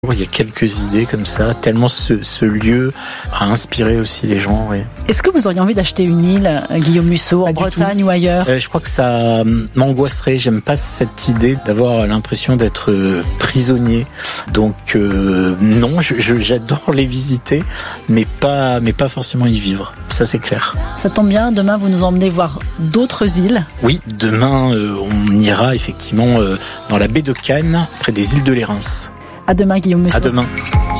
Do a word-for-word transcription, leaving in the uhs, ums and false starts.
Il y a quelques idées comme ça, tellement ce, ce lieu a inspiré aussi les gens. Oui. Est-ce que vous auriez envie d'acheter une île, Guillaume Musso, en Bretagne ou ailleurs ? euh, Je crois que ça m'angoisserait. J'aime pas cette idée d'avoir l'impression d'être prisonnier. Donc euh, non, je, je, j'adore les visiter, mais pas, mais pas forcément y vivre. Ça c'est clair. Ça tombe bien, demain vous nous emmenez voir d'autres îles. Oui, demain euh, on ira effectivement euh, dans la baie de Cannes, près des îles de Lérins. À demain, Guillaume Musso. À demain.